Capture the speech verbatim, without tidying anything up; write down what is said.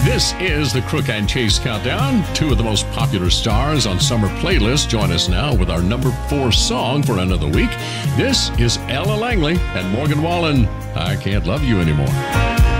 This is the Crook and Chase Countdown. Two of the most popular stars on summer playlists join us now with our number four song for another week. This is Ella Langley and Morgan Wallen. I Can't Love You Anymore.